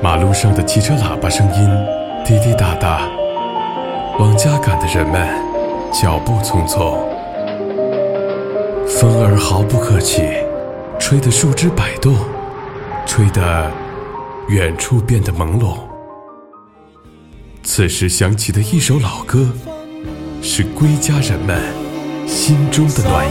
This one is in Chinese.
马路上的汽车喇叭声音滴滴答答，往家赶的人们脚步匆匆。风儿毫不客气，吹得树枝摆动，吹得远处变得朦胧。此时响起的一首老歌，是归家人们心中的暖